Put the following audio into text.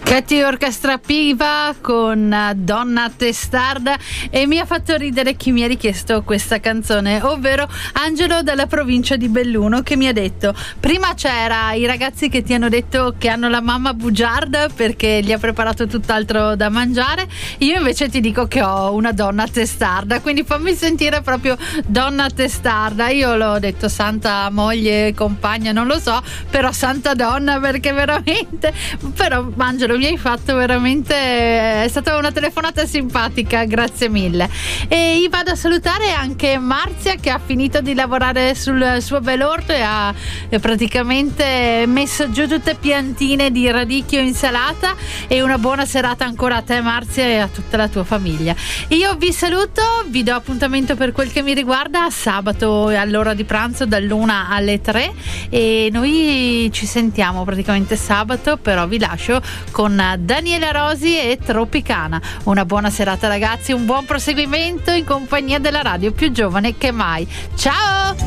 Katy Orchestra Piva con Donna Testarda, e mi ha fatto ridere chi mi ha richiesto questa canzone, ovvero Angelo dalla provincia di Belluno, che mi ha detto: prima c'era i ragazzi che ti hanno detto che hanno la mamma bugiarda perché gli ha preparato tutt'altro da mangiare, io invece ti dico che ho una donna testarda, quindi fammi sentire proprio Donna Testarda. Io l'ho detto santa moglie, compagna, non lo so, però santa donna, perché veramente, però Angelo mi hai fatto veramente, è stata una telefonata simpatica, grazie mille. E vado a salutare anche Marzia, che ha finito di lavorare sul suo bel orto e ha praticamente messo giù tutte piantine di radicchio, insalata, e una buona serata ancora a te Marzia e a tutta la tua famiglia. Io vi saluto, vi do appuntamento per quel che mi riguarda sabato all'ora di pranzo dall'1 alle 3, e noi ci sentiamo praticamente sabato, però vi lascio con Daniela Rosi e Tropicana. Una buona serata ragazzi, un buon proseguimento in compagnia della radio più giovane che mai. Ciao!